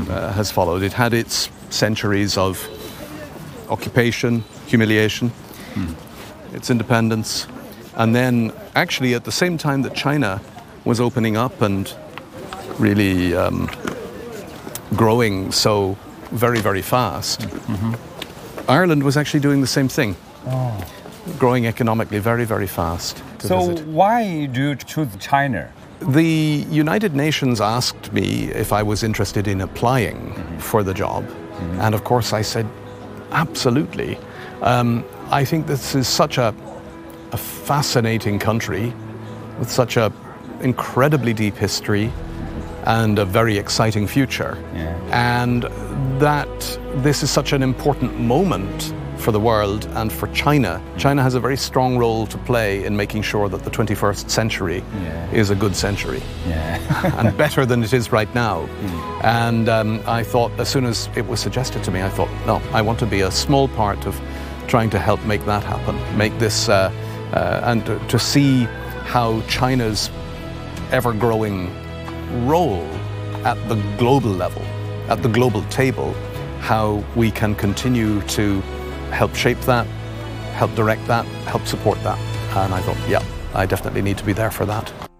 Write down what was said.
has followed. It had its centuries of occupation, humiliation, its independence, and then actually at the same time that China was opening up and really growing so very, very fast, Ireland was actually doing the same thing, growing economically very, very fast. So why do you choose China? The United Nations asked me if I was interested in applying for the job, and of course I said, absolutely. I think this is such a fascinating country with such an incredibly deep history and a very exciting future. And that this is such an important moment for the world and for China. China has a very strong role to play in making sure that the 21st century is a good century and better than it is right now. And I thought, as soon as it was suggested to me, I thought, no, I want to be a small part of trying to help make that happen, make this, and to see how China's ever-growing role at the global level, at the global table, how we can continue to help shape that, help direct that, help support that. And I thought, yeah, I definitely need to be there for that.